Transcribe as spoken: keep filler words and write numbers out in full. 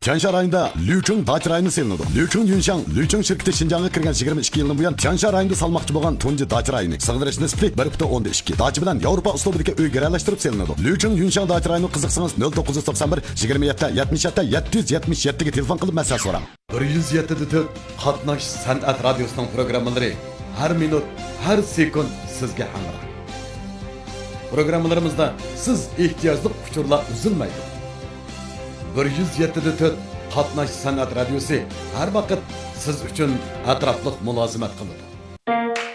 Tiansha rayonida Liucheng dacha rayoni selinadi. Liucheng Yunshang, Liucheng şirketi Şinjan'a kirgan yigirma ikki yildan buyon Tiansha rayonida salmoqchi bo'lgan tunji dacha rayoni. Sig'dirish nisbati bir butun o'ndan ikki. Dacha bilan Yevropa uslubidagi uy garalashtirib selinadi. Liucheng Yunshang dacha rayoni qiziqsangiz nol to'qqiz yuz to'qson bir yigirma yetti yetmish yetti yetti yuz yetmish yetti ga telefon qilib maslahat so'rang. bir yuz yetti nuqta to'rt Qatnash san'at radiosining programmalari har minut, har sekund sizga hamroh. Programmalarimizda siz ehtiyojli uchurlar uzilmaydi. bir yuz yetti nuqta to'rt Qatnash san'at radiosi har vaqt siz uchun atrofliq mulozimat qiladi.